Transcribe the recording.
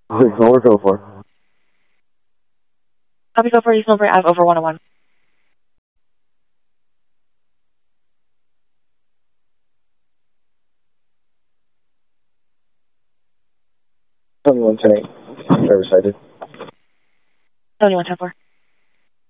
Over go for. Copy, go for East Millbrae Ave over 101. 2110-8. Riverside. 7110-4.